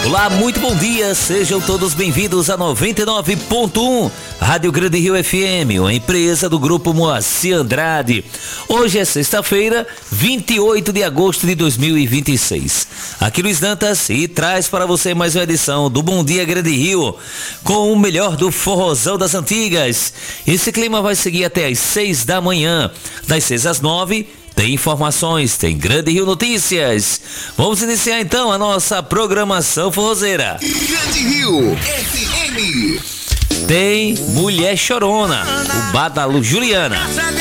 Olá, muito bom dia, sejam todos bem-vindos a 99.1 Rádio Grande Rio FM, uma empresa do Grupo Moacir Andrade. Hoje é sexta-feira, 28 de agosto de 2026. Aqui Luiz Dantas e traz para você mais uma edição do Bom Dia Grande Rio, com o melhor do forrozão das antigas. Esse clima vai seguir até às 6 da manhã, das 6 às 9. Tem informações, tem Grande Rio Notícias. Vamos iniciar então a nossa programação forrozeira. Grande Rio FM. Tem Mulher Chorona, o Badalu Juliana.